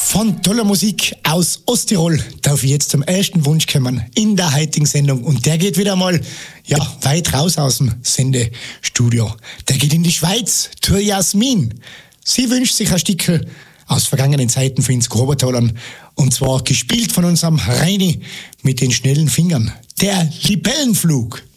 Von toller Musik aus Osttirol darf ich jetzt zum ersten Wunsch kommen in der heutigen Sendung. Und der geht wieder mal, weit raus aus dem Sendestudio. Der geht in die Schweiz, zur Jasmin. Sie wünscht sich ein Stückel aus vergangenen Zeiten für ins Grobertalern. Und zwar gespielt von unserem Reini mit den schnellen Fingern. Der Libellenflug.